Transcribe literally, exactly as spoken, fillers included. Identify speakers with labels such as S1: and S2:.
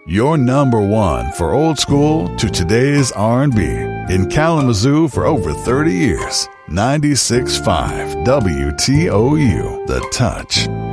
S1: Your number one for old school to today's R and B. In Kalamazoo for over thirty years. ninety-six point five W T O U, The Touch.